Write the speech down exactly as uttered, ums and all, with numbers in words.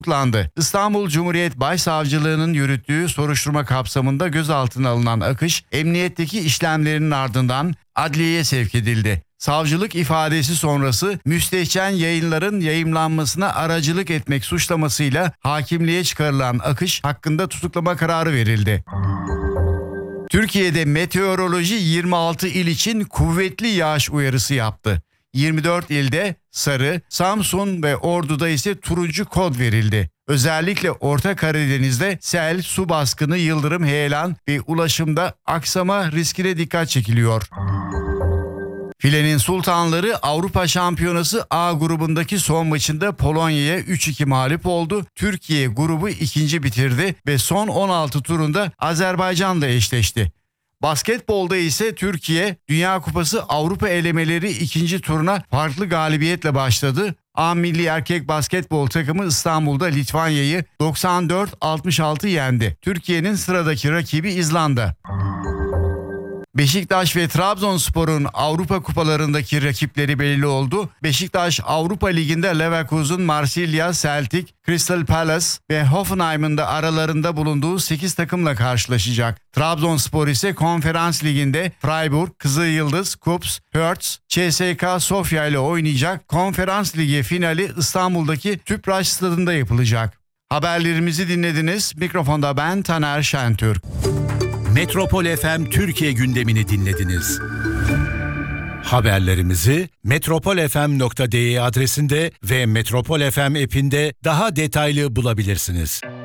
tutuklandı. İstanbul Cumhuriyet Başsavcılığı'nın yürüttüğü soruşturma kapsamında gözaltına alınan Akış, emniyetteki işlemlerinin ardından adliyeye sevk edildi. Savcılık ifadesi sonrası müstehcen yayınların yayımlanmasına aracılık etmek suçlamasıyla hakimliğe çıkarılan Akış hakkında tutuklama kararı verildi. Türkiye'de meteoroloji yirmi altı il için kuvvetli yağış uyarısı yaptı. yirmi dört ilde sarı, Samsun ve Ordu'da ise turuncu kod verildi. Özellikle Orta Karadeniz'de sel, su baskını, yıldırım, heyelan ve ulaşımda aksama riskine dikkat çekiliyor. Filenin Sultanları Avrupa Şampiyonası A grubundaki son maçında Polonya'ya üç iki mağlup oldu. Türkiye grubu ikinci bitirdi ve son on altı turunda Azerbaycan'la eşleşti. Basketbolda ise Türkiye Dünya Kupası Avrupa elemeleri ikinci turuna farklı galibiyetle başladı. A milli erkek basketbol takımı İstanbul'da Litvanya'yı doksan dört altmış altı yendi. Türkiye'nin sıradaki rakibi İzlanda. Beşiktaş ve Trabzonspor'un Avrupa kupalarındaki rakipleri belli oldu. Beşiktaş Avrupa Ligi'nde Leverkusen, Marsilya, Celtic, Crystal Palace ve Hoffenheim'ın da aralarında bulunduğu sekiz takımla karşılaşacak. Trabzonspor ise Konferans Ligi'nde Freiburg, Kızılyıldız, Kups, Hertz, C S K Sofya ile oynayacak. Konferans Ligi finali İstanbul'daki Tüpraş Stadı'nda yapılacak. Haberlerimizi dinlediniz. Mikrofonda ben Taner Şentürk. Metropol F M Türkiye gündemini dinlediniz. Haberlerimizi metropol f m nokta d e adresinde ve Metropol F M app'inde daha detaylı bulabilirsiniz.